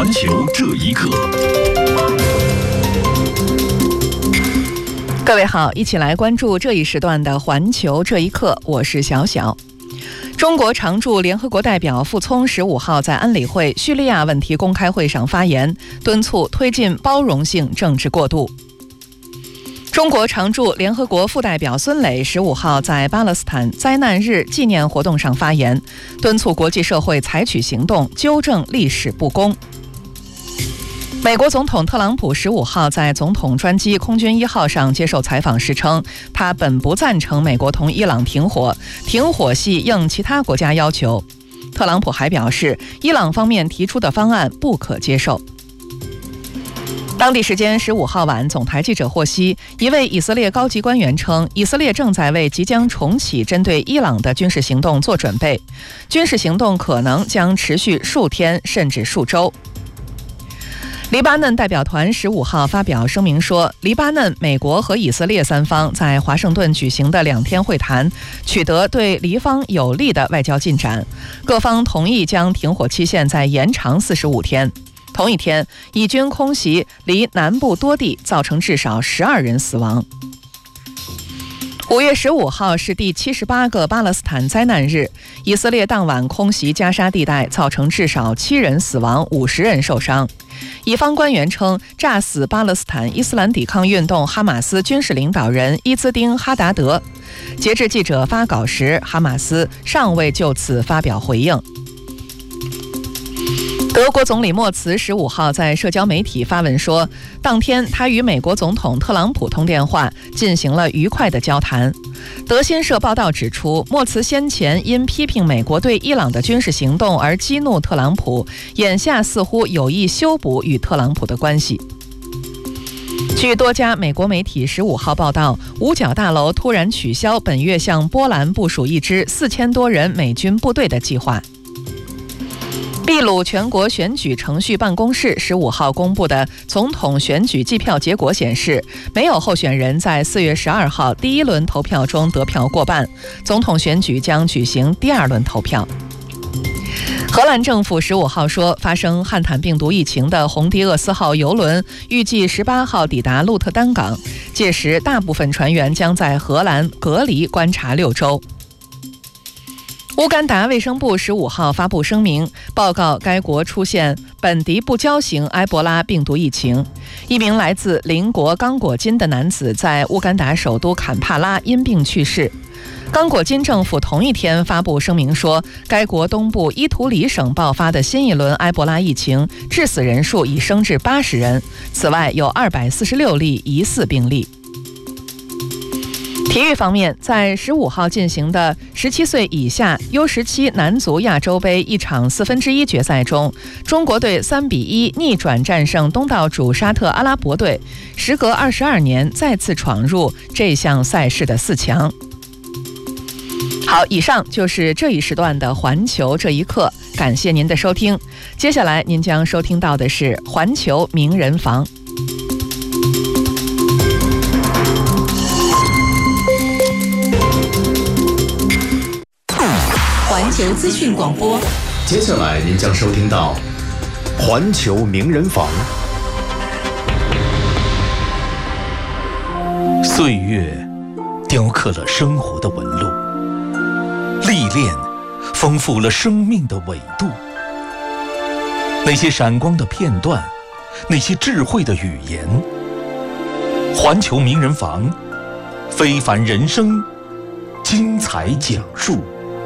环球这一刻。 各位好，一起来关注这一时段的环球这一刻，我是小小。中国常驻联合国代表傅聪15号在安理会叙利亚问题公开会上发言，敦促推进包容性政治过渡。中国常驻联合国副代表孙磊15号在巴勒斯坦灾难日纪念活动上发言，敦促国际社会采取行动，纠正历史不公。美国总统特朗普15号在总统专机空军1号上接受采访时称，他本不赞成美国同伊朗停火，停火系应其他国家要求。特朗普还表示，伊朗方面提出的方案不可接受。当地时间15号晚，总台记者获悉，一位以色列高级官员称，以色列正在为即将重启针对伊朗的军事行动做准备，军事行动可能将持续数天甚至数周。黎巴嫩代表团15号发表声明说，黎巴嫩、美国和以色列三方在华盛顿举行的2天会谈取得对黎方有利的外交进展，各方同意将停火期限再延长45天。同一天，以军空袭黎南部多地，造成至少12人死亡。5月15号是第78个巴勒斯坦灾难日，以色列当晚空袭加沙地带，造成至少7人死亡，50人受伤。以方官员称，炸死巴勒斯坦伊斯兰抵抗运动哈马斯军事领导人伊兹丁·哈达德。截至记者发稿时，哈马斯尚未就此发表回应。德国总理默茨15号在社交媒体发文说，当天他与美国总统特朗普通电话，进行了愉快的交谈。德新社报道指出，默茨先前因批评美国对伊朗的军事行动而激怒特朗普，眼下似乎有意修补与特朗普的关系。据多家美国媒体15号报道，五角大楼突然取消本月向波兰部署一支4000多人美军部队的计划。秘鲁全国选举程序办公室15号公布的总统选举计票结果显示，没有候选人在4月12号第一轮投票中得票过半，总统选举将举行第2轮投票。荷兰政府15号说，发生汉坦病毒疫情的红迪厄斯号邮轮预计18号抵达鹿特丹港，届时大部分船员将在荷兰隔离观察6周。乌干达卫生部15号发布声明，报告该国出现本地不交型埃博拉病毒疫情。一名来自邻国刚果金的男子在乌干达首都坎帕拉因病去世。刚果金政府同一天发布声明说，该国东部伊图里省爆发的新一轮埃博拉疫情，致死人数已升至80人，此外有246例疑似病例。体育方面，在15号进行的17岁以下 U17 男足亚洲杯一场1/4决赛中，中国队3比1逆转战胜东道主沙特阿拉伯队，时隔22年再次闯入这项赛事的4强。好，以上就是这一时段的环球这一刻，感谢您的收听。接下来您将收听到的是环球名人房。 环球资讯广播， 接下来您将收听到环球名人房。 岁月雕刻了生活的纹路，历练丰富了生命的纬度。那些闪光的片段，那些智慧的语言，环球名人房，非凡人生，精彩讲述。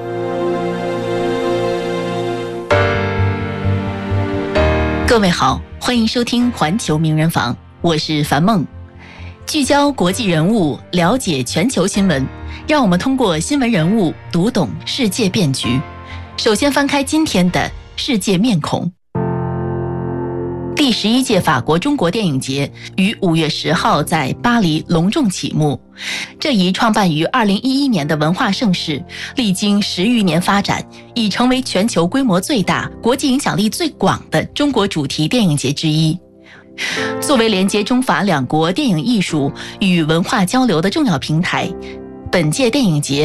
各位好，欢迎收听环球名人房，我是樊梦。聚焦国际人物，了解全球新闻，让我们通过新闻人物读懂世界变局。首先翻开今天的世界面孔。第11届法国中国电影节于5月10号在巴黎隆重启幕。这一创办于2011年的文化盛事，历经10余年发展，已成为全球规模最大、国际影响力最广的中国主题电影节之一。作为连接中法两国电影艺术与文化交流的重要平台，本届电影节